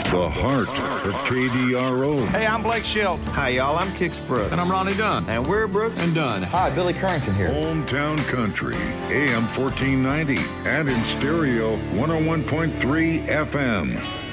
The heart of KDRO. Hey, I'm Blake Shelton. Hi, y'all. I'm Kix Brooks. And I'm Ronnie Dunn. And we're Brooks and Dunn. Hi, Billy Currington here. Hometown Country, AM 1490, and in stereo 101.3 FM.